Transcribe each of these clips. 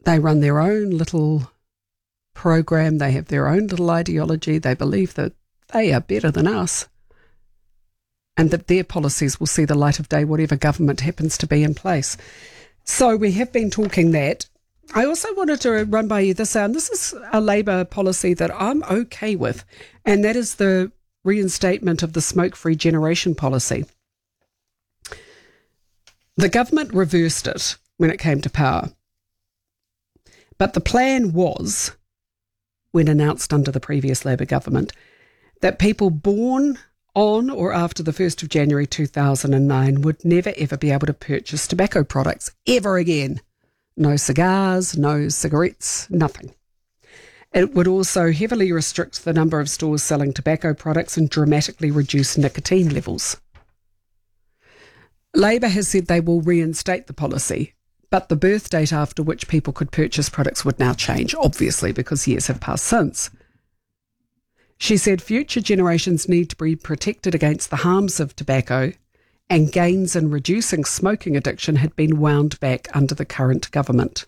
They run their own little program. They have their own little ideology. They believe that they are better than us and that their policies will see the light of day, whatever government happens to be in place. So we have been talking that. I also wanted to run by you this, and this is a Labour policy that I'm okay with, and that is the reinstatement of the smoke-free generation policy. The government reversed it when it came to power. But the plan was, when announced under the previous Labour government, that people born on or after the 1st of January 2009 would never ever be able to purchase tobacco products ever again. No cigars, no cigarettes, nothing. It would also heavily restrict the number of stores selling tobacco products and dramatically reduce nicotine levels. Labour has said they will reinstate the policy, but the birth date after which people could purchase products would now change, obviously, because years have passed since. She said future generations need to be protected against the harms of tobacco, and gains in reducing smoking addiction had been wound back under the current government.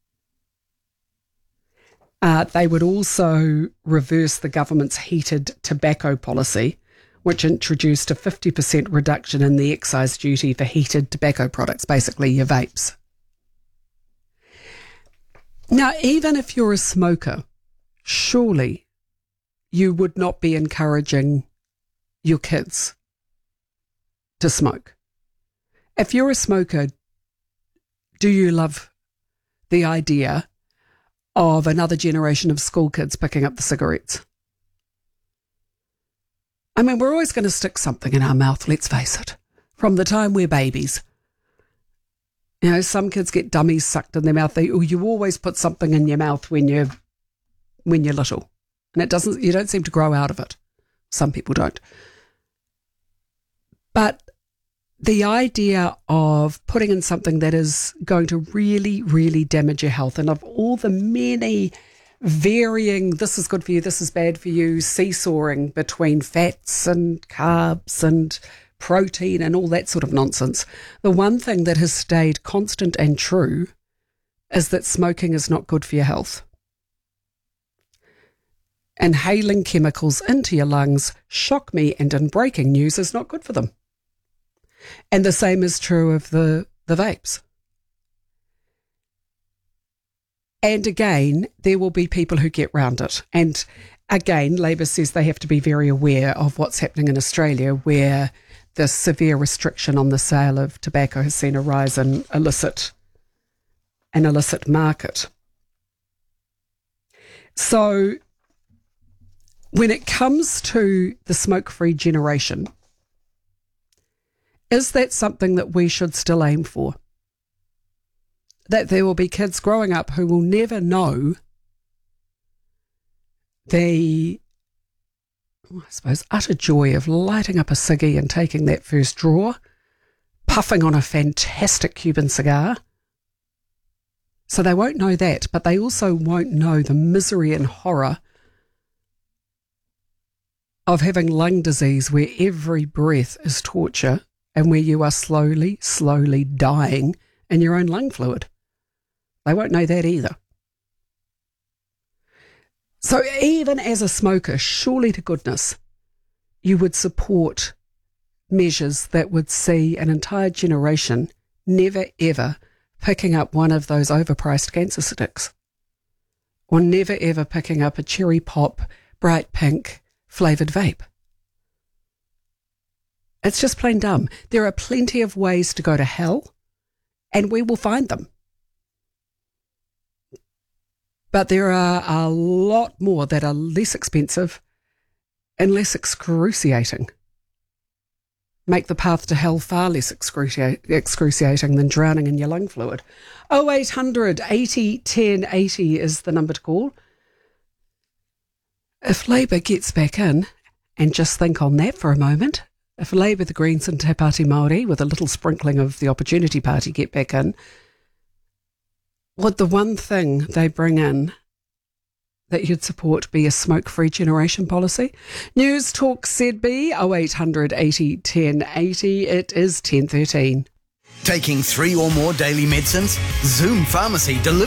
They would also reverse the government's heated tobacco policy, which introduced a 50% reduction in the excise duty for heated tobacco products, basically your vapes. Now, even if you're a smoker, surely you would not be encouraging your kids to smoke. If you're a smoker, do you love the idea of another generation of school kids picking up the cigarettes? I mean, we're always going to stick something in our mouth, let's face it, from the time we're babies. You know, some kids get dummies sucked in their mouth. You always put something in your mouth when you're little, and you don't seem to grow out of it. Some people don't. But the idea of putting in something that is going to really, really damage your health, and of all the many varying, this is good for you, this is bad for you, seesawing between fats and carbs and protein and all that sort of nonsense, the one thing that has stayed constant and true is that smoking is not good for your health. Inhaling chemicals into your lungs, shock me, and in breaking news, is not good for them. And the same is true of the vapes. And again, there will be people who get round it. And again, Labour says they have to be very aware of what's happening in Australia, where the severe restriction on the sale of tobacco has seen a rise in an illicit market. So when it comes to the smoke-free generation, is that something that we should still aim for? That there will be kids growing up who will never know the, I suppose, utter joy of lighting up a ciggy and taking that first draw, puffing on a fantastic Cuban cigar. So they won't know that, but they also won't know the misery and horror of having lung disease where every breath is torture and where you are slowly, slowly dying in your own lung fluid. They won't know that either. So even as a smoker, surely to goodness, you would support measures that would see an entire generation never ever picking up one of those overpriced cancer sticks, or never ever picking up a cherry pop, bright pink flavoured vape. It's just plain dumb. There are plenty of ways to go to hell, and we will find them. But there are a lot more that are less expensive and less excruciating. Make the path to hell far less excruciating than drowning in your lung fluid. 0800 80 10 80 is the number to call. If Labour gets back in, and just think on that for a moment, if Labour, the Greens and Te Pāti Māori, with a little sprinkling of the Opportunity Party, get back in, would the one thing they bring in that you'd support be a smoke-free generation policy? News Talk ZB 0800 80 10 80. It is 10:13. Taking 3 or more daily medicines? Zoom Pharmacy delivers